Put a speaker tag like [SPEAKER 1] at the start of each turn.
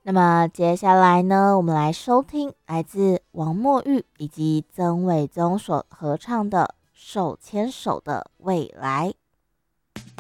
[SPEAKER 1] 那么接下来呢，我们来收听来自王墨玉以及曾伟宗所合唱的《手牵手的未来》。